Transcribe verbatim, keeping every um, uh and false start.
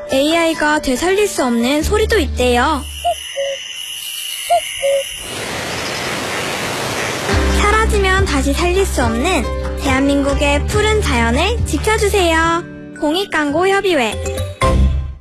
에이아이가 되살릴 수 없는 소리도 있대요. 사라지면 다시 살릴 수 없는 대한민국의 푸른 자연을 지켜주세요. 공익광고협의회